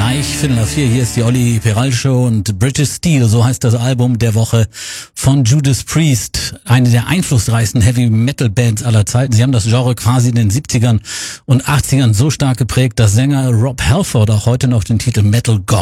gleich, 3:45, hier ist die Olli Peral Show und British Steel, so heißt das Album der Woche von Judas Priest, eine der einflussreichsten Heavy-Metal-Bands aller Zeiten. Sie haben das Genre quasi in den 70ern und 80ern so stark geprägt, dass Sänger Rob Halford auch heute noch den Titel Metal God